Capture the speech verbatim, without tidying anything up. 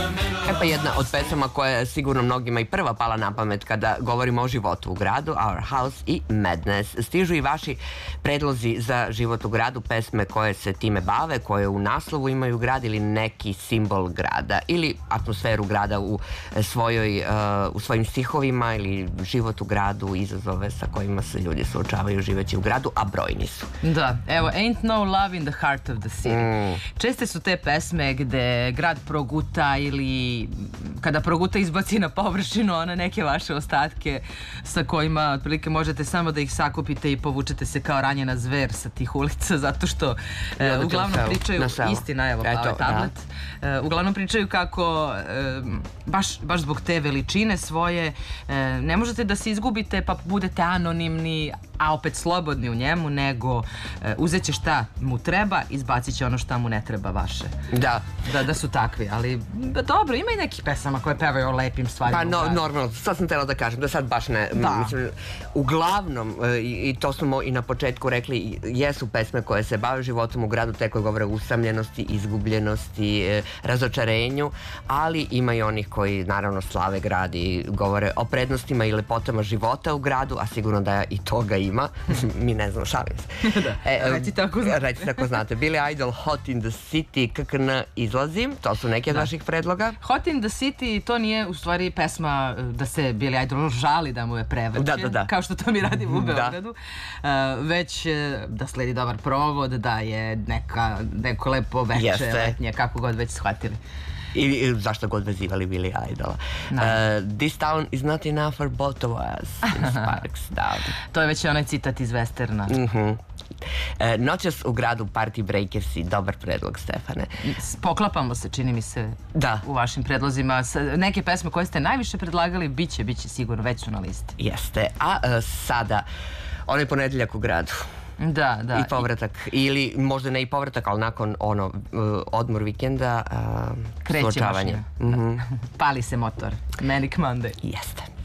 E pa jedna od pesama koja je sigurno mnogima i prva pala na pamet kada govorimo o životu u gradu, Our House i Madness. Stižu i vaši predlozi za život u gradu, pesme koje se time bave, koje u naslovu imaju grad ili neki simbol grada ili atmosferu grada u, svojoj, uh, u svojim stihovima ili život u gradu, izazove sa kojima se ljudi suočavaju živeći u gradu, a brojni su. Da, evo, Ain't No Love in the Heart of the City. Mm. Česte su te pesme gde grad proguta ili kada proguta izbaci na površinu one neke vaše ostatke sa kojima otprilike možete samo da ih sakupite i povučete se kao ranjena zver sa tih ulica, zato što e, uglavnom pričaju, istina, evo Pave tablet, e, uglavnom pričaju kako e, baš, baš zbog te veličine svoje e, ne možete da se izgubite pa budete anonimni, a opet slobodni u njemu, nego e, uzet će šta mu treba, izbacit će ono šta mu ne treba vaše. Da. Da, da su takvi, ali ba, dobro, ima i nekih pesama koje pevaju o lepim stvarima. Pa no, normalno, sad sam tela da kažem, da sad baš ne, da. Mislim, uglavnom, i, i to smo i na početku rekli, jesu pesme koje se bave životom u gradu, te koje govore o usamljenosti, izgubljenosti, e, razočarenju, ali ima i onih koji naravno slave grad i govore o prednostima i lepotama života u gradu, a sigurno da i toga ima. Mi ne znamo, šalim se. Da, e, reci tako znate. Reci tako znate. Billy Idol, Hot in the City, K K N, Izlazim, to su neke od da. vaših predloga. Hot in the City, to nije u stvari pesma da se Billy Idol žali da mu je prevrće, da, da, da. kao što to mi radimo u Beogradu, da. uh, već da sledi dobar provod, da je neka, neko lepo veče, letnje, kako god već shvatili. I zašto god vezivali Billy Idola. Uh, This town is not enough for both of us. Sparks, da. To je već onaj citat iz Westerna. Mhm. E, noćas u gradu Party Breakersi, dobar predlog, Stefane. Poklapamo se, čini mi se, da. u vašim predlozima. Neke pesme koje ste najviše predlagali, bit će, bit će sigurno, već su na listi. Jeste, a uh, sada, onaj ponedeljak u gradu. Da, da. I povratak, ili možda ne i povratak, ali nakon ono, uh, odmor vikenda, uh, kreće suočavanje. mašina. Mm-hmm. Pali se motor. Manic Monday. Jeste.